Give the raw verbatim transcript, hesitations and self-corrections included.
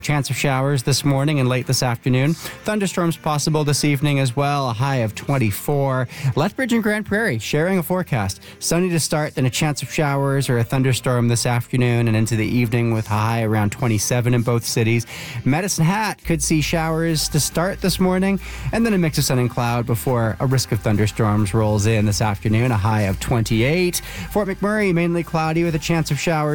Chance of showers this morning and late this afternoon. Thunderstorms possible this evening as well, a high of twenty-four. Lethbridge and Grand Prairie sharing a forecast. Sunny to start, then a chance of showers or a thunderstorm this afternoon and into the evening with a high around twenty-seven in both cities. Medicine Hat could see showers to start this morning and then a mix of sun and cloud before a risk of thunderstorms rolls in this afternoon, a high of twenty-eight. Fort McMurray mainly cloudy with a chance of showers.